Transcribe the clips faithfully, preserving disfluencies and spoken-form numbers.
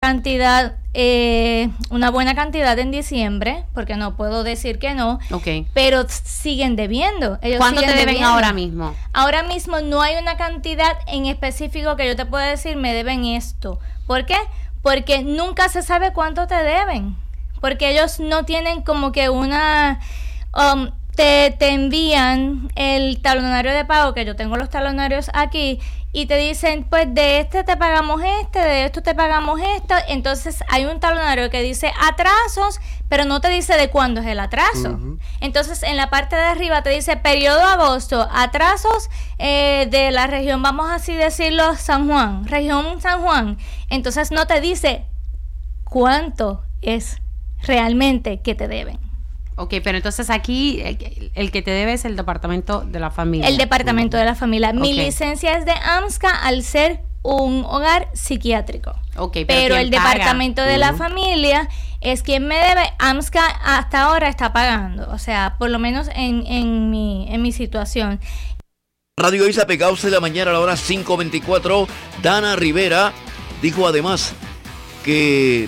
cantidad, eh, una buena cantidad en diciembre, porque no puedo decir que no, okay. pero siguen debiendo. Ellos ¿Cuánto siguen te deben debiendo. ahora mismo? Ahora mismo no hay una cantidad en específico que yo te pueda decir, me deben esto. ¿Por qué? Porque nunca se sabe cuánto te deben. Porque ellos no tienen como que una... Um, te, te envían el talonario de pago, que yo tengo los talonarios aquí, y te dicen, pues de este te pagamos este, de esto te pagamos esto. Entonces hay un talonario que dice atrasos, pero no te dice de cuándo es el atraso. Uh-huh. Entonces en la parte de arriba te dice periodo agosto, atrasos eh, de la región, vamos así decirlo, San Juan, región San Juan. Entonces no te dice cuánto es realmente que te deben. Ok, pero entonces aquí el, el que te debe es el departamento de la familia. El departamento uh-huh. de la familia. Mi okay. licencia es de AMSCA al ser un hogar psiquiátrico. Okay, pero, pero el paga? departamento de uh-huh. la familia es quien me debe. AMSCA hasta ahora está pagando, o sea, por lo menos en, en, mi, en mi situación. Radio Isla Pegados de la mañana a la hora cinco veinticuatro. Dana Rivera dijo además que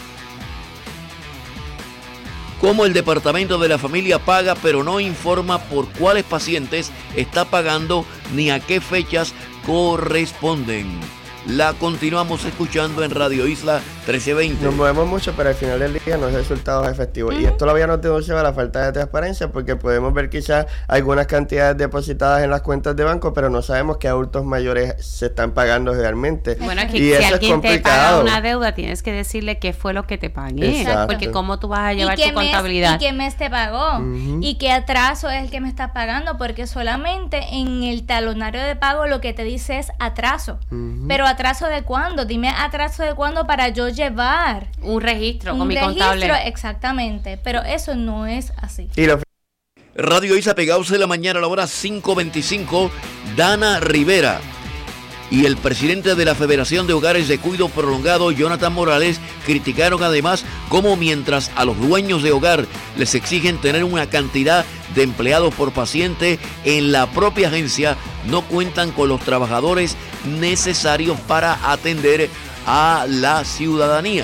como el departamento de la familia paga, pero no informa por cuáles pacientes está pagando ni a qué fechas corresponden. La continuamos escuchando en Radio Isla trece veinte. Nos movemos mucho, pero al final del día no hay resultados efectivos. Uh-huh. Y esto lo habíamos denunciado a la falta de transparencia, porque podemos ver quizás algunas cantidades depositadas en las cuentas de banco, pero no sabemos qué adultos mayores se están pagando realmente. Bueno, que y si eso alguien es complicado. te paga una deuda, tienes que decirle qué fue lo que te pagué. Exacto. Porque cómo tú vas a llevar tu mes, contabilidad. Y qué mes te pagó. Uh-huh. Y qué atraso es el que me estás pagando, porque solamente en el talonario de pago lo que te dice es atraso. Uh-huh. Pero ¿atraso de cuándo? Dime atraso de cuándo para yo llevar un registro un con mi registro, contable. Exactamente, pero eso no es así. Y lo... Radio Isla Pegados de la mañana a la hora cinco veinticinco. Dana Rivera y el presidente de la Federación de Hogares de Cuidado Prolongado, Jonathan Morales, criticaron además cómo mientras a los dueños de hogar les exigen tener una cantidad de empleados por paciente, en la propia agencia no cuentan con los trabajadores necesarios para atender a la ciudadanía.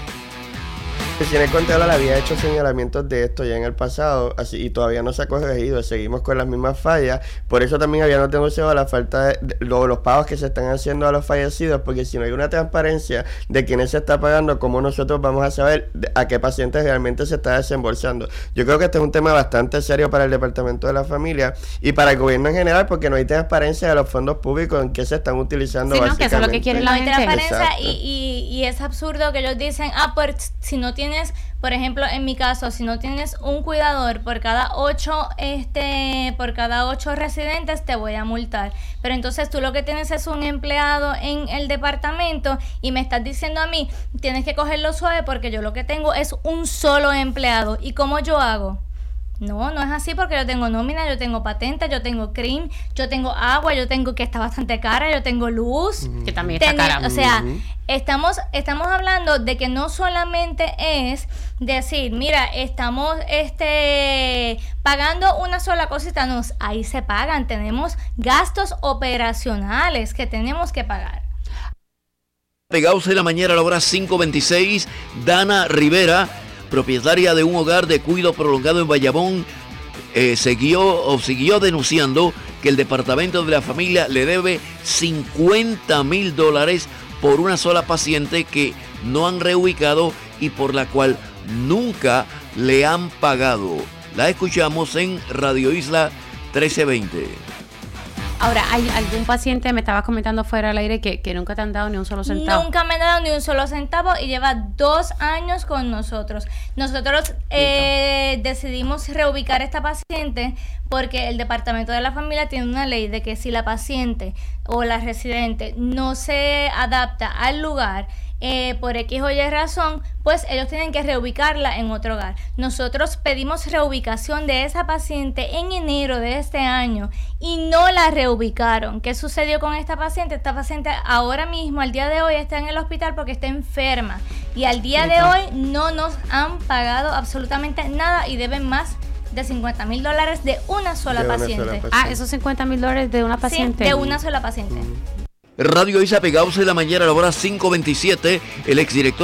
El señor Contreras había hecho señalamientos de esto ya en el pasado, así, y todavía no se ha corregido, seguimos con las mismas fallas. Por eso también habíamos denunciado la falta de, de, de los pagos que se están haciendo a los fallecidos, porque si no hay una transparencia de quiénes se está pagando, ¿cómo nosotros vamos a saber a qué pacientes realmente se está desembolsando? Yo creo que este es un tema bastante serio para el Departamento de la Familia y para el gobierno en general, porque no hay transparencia de los fondos públicos en que se están utilizando. Sí, no, básicamente. que eso es lo que quiere la gente. No hay transparencia y, y, y es absurdo que ellos dicen, ah, pues si no tienes, por ejemplo, en mi caso, si no tienes un cuidador por cada ocho, este, por cada ocho residentes, te voy a multar. Pero entonces tú lo que tienes es un empleado en el departamento y me estás diciendo a mí, tienes que cogerlo suave porque yo lo que tengo es un solo empleado. ¿Y cómo yo hago? No, no es así, porque yo tengo nómina, yo tengo patente, yo tengo C R I M, yo tengo agua, yo tengo que está bastante cara, yo tengo luz. Que también está Ten- cara. O sea, Uh-huh. estamos, estamos hablando de que no solamente es decir, mira, estamos este pagando una sola cosita, no, ahí se pagan, tenemos gastos operacionales que tenemos que pagar. Pegados de la mañana a la hora cinco veintiséis. Dana Rivera, propietaria de un hogar de cuidado prolongado en Bayamón, eh, siguió o siguió denunciando que el Departamento de la Familia le debe cincuenta mil dólares por una sola paciente que no han reubicado y por la cual nunca le han pagado. La escuchamos en Radio Isla trece veinte. Ahora, ¿hay algún paciente, me estabas comentando fuera del aire, que, que nunca te han dado ni un solo centavo? Nunca me han dado ni un solo centavo y lleva dos años con nosotros. Nosotros eh, decidimos reubicar a esta paciente porque el Departamento de la Familia tiene una ley de que si la paciente o la residente no se adapta al lugar, Eh, por X o Y razón, pues ellos tienen que reubicarla en otro hogar. Nosotros pedimos reubicación de esa paciente en enero de este año y no la reubicaron. ¿Qué sucedió con esta paciente? Esta paciente ahora mismo, al día de hoy, está en el hospital porque está enferma y al día de hoy no nos han pagado absolutamente nada y deben más de cincuenta mil dólares de una sola De una paciente. sola paciente. Ah, esos cincuenta mil dólares de una paciente. Sí, de una sola paciente. Radio Isla Pegados de la mañana a la hora cinco veintisiete. El exdirector